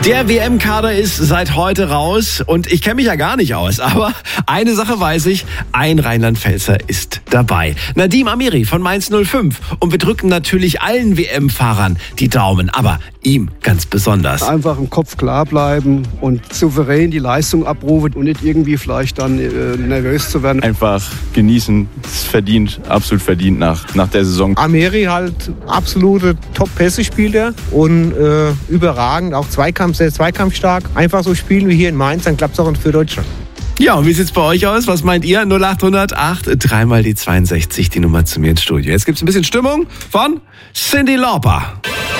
Der WM-Kader ist seit heute raus und ich kenne mich ja gar nicht aus, aber eine Sache weiß ich, ein Rheinland-Pfälzer ist dabei. Nadim Amiri von Mainz 05 und wir drücken natürlich allen WM-Fahrern die Daumen, aber ihm ganz besonders. Einfach im Kopf klar bleiben und souverän die Leistung abrufen und nicht irgendwie vielleicht dann nervös zu werden. Einfach genießen, es verdient, absolut verdient nach der Saison. Amiri halt absolute Top-Pässe spielt er und überragend, auch sehr zweikampfstark. Einfach so spielen wie hier in Mainz, dann klappt es auch für Deutschland. Ja, und wie sieht's bei euch aus? Was meint ihr? 0800 8 3 mal die 62, die Nummer zu mir ins Studio. Jetzt gibt's ein bisschen Stimmung von Cyndi Lauper.